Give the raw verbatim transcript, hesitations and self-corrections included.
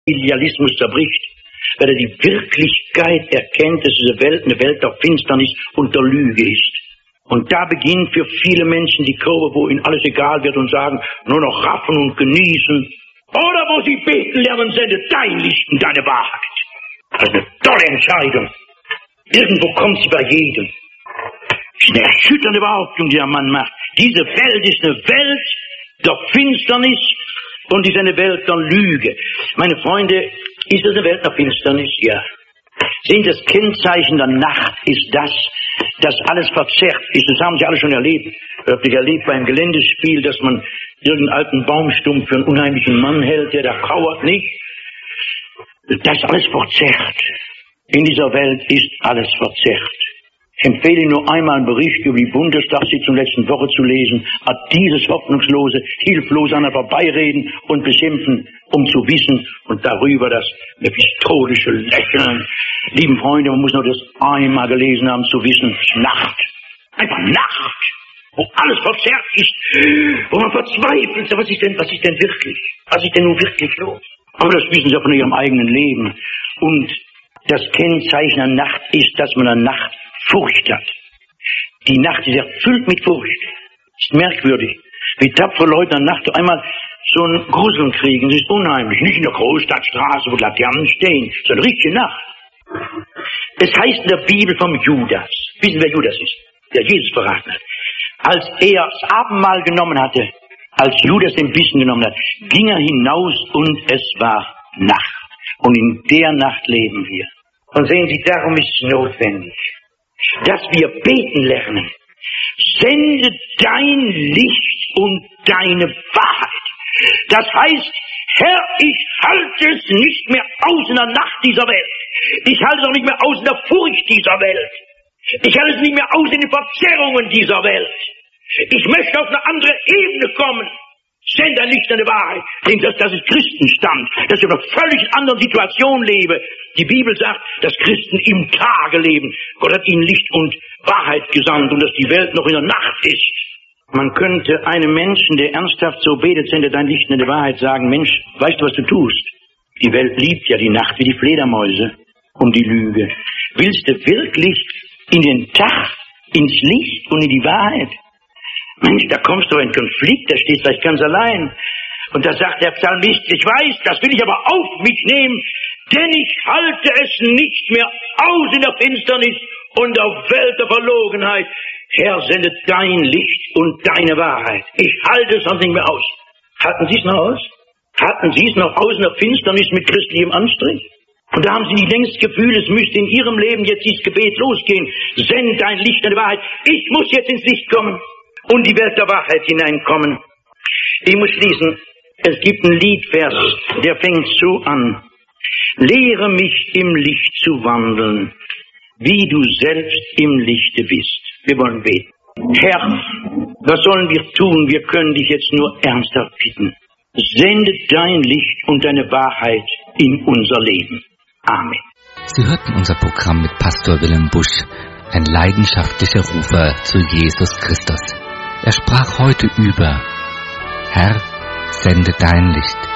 Idealismus zerbricht, weil er die Wirklichkeit erkennt, dass diese Welt eine Welt der Finsternis und der Lüge ist. Und da beginnt für viele Menschen die Kurve, wo ihnen alles egal wird und sagen, nur noch raffen und genießen. Oder wo sie beten lernen, sende dein Licht und deine Wahrheit. Das ist eine tolle Entscheidung. Irgendwo kommt sie bei jedem. Das ist eine erschütternde Behauptung, die der Mann macht. Diese Welt ist eine Welt der Finsternis und ist eine Welt der Lüge. Meine Freunde, ist das eine Welt der Finsternis? Ja. Sind das Kennzeichen der Nacht, ist das, dass alles verzerrt ist. Das haben Sie alle schon erlebt. Ich habe erlebt beim Geländespiel, dass man irgendeinen alten Baumstumpf für einen unheimlichen Mann hält, der da kauert nicht. Das ist alles verzerrt. In dieser Welt ist alles verzerrt. Ich empfehle nur einmal einen Bericht über die Bundestagssitzung letzten Woche zu lesen, hat dieses hoffnungslose, hilflose an der Vorbeireden und Beschimpfen, um zu wissen und darüber das mephistophelische Lächeln. Lieben Freunde, man muss nur das einmal gelesen haben, zu wissen, es ist Nacht. Einfach Nacht, wo alles verzerrt ist, wo man verzweifelt. Was ist denn, was ist denn wirklich? Was ist denn nun wirklich los? Aber das wissen Sie ja von Ihrem eigenen Leben. Und das Kennzeichen der Nacht ist, dass man an Nacht Furcht hat. Die Nacht ist erfüllt mit Furcht. Das ist merkwürdig. Wie tapfere Leute an Nacht einmal so ein Gruseln kriegen. Das ist unheimlich. Nicht in der Großstadtstraße, wo Laternen stehen, sondern richtige Nacht. Es heißt in der Bibel vom Judas. Wissen Sie, wer Judas ist? Der Jesus verraten hat. Als er das Abendmahl genommen hatte, als Judas den Bissen genommen hat, ging er hinaus und es war Nacht. Und in der Nacht leben wir. Und sehen Sie, darum ist es notwendig, dass wir beten lernen. Sende dein Licht und deine Wahrheit. Das heißt, Herr, ich halte es nicht mehr aus in der Nacht dieser Welt. Ich halte es auch nicht mehr aus in der Furcht dieser Welt. Ich halte es nicht mehr aus in den Verzerrungen dieser Welt. Ich möchte auf eine andere Ebene kommen. Sende dein Licht, deine Wahrheit. Das, das ist Christenstand, dass ich in einer völlig anderen Situation lebe. Die Bibel sagt, dass Christen im Tage leben. Gott hat ihnen Licht und Wahrheit gesandt und dass die Welt noch in der Nacht ist. Man könnte einem Menschen, der ernsthaft so betet, sende dein Licht und deine Wahrheit, sagen, Mensch, weißt du, was du tust? Die Welt liebt ja die Nacht wie die Fledermäuse und die Lüge. Willst du wirklich in den Tag, ins Licht und in die Wahrheit? Mensch, da kommst du in Konflikt, da stehst du gleich ganz allein. Und da sagt der Psalmist, ich weiß, das will ich aber auf mich nehmen, denn ich halte es nicht mehr aus in der Finsternis und der Welt der Verlogenheit. Herr, sende dein Licht und deine Wahrheit. Ich halte es sonst nicht mehr aus. Halten Sie es noch aus? Halten Sie es noch aus in der Finsternis mit christlichem Anstrich? Und da haben Sie nicht längst Gefühl, es müsste in Ihrem Leben jetzt dieses Gebet losgehen. Sende dein Licht, deine Wahrheit. Ich muss jetzt ins Licht kommen und die Welt der Wahrheit hineinkommen. Ich muss schließen. Es gibt einen Liedvers, der fängt so an. Lehre mich im Licht zu wandeln, wie du selbst im Lichte bist. Wir wollen beten. Herr, was sollen wir tun? Wir können dich jetzt nur ernsthaft bitten. Sende dein Licht und deine Wahrheit in unser Leben. Amen. Sie hörten unser Programm mit Pastor Willem Busch, ein leidenschaftlicher Rufer zu Jesus Christus. Er sprach heute über: Herr, sende dein Licht.